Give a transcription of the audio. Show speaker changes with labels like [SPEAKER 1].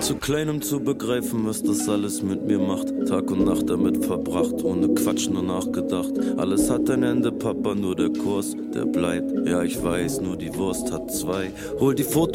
[SPEAKER 1] Zu klein, um zu begreifen, was das alles mit mir macht. Tag und Nacht damit verbracht, ohne Quatsch nur nachgedacht. Alles hat ein Ende, Papa, nur der Kurs, der bleibt. Ja, ich weiß, nur die Wurst hat zwei. Hol die Fotos